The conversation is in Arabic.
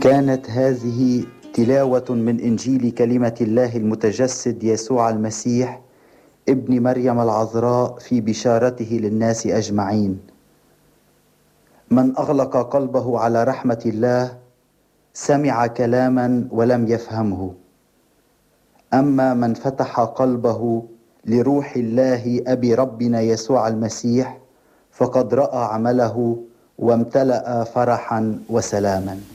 كانت هذه تلاوة من إنجيل كلمة الله المتجسد يسوع المسيح ابن مريم العذراء في بشارته للناس أجمعين. من أغلق قلبه على رحمة الله سمع كلاما ولم يفهمه، أما من فتح قلبه لروح الله أبي ربنا يسوع المسيح فقد رأى عمله وامتلأ فرحا وسلاما.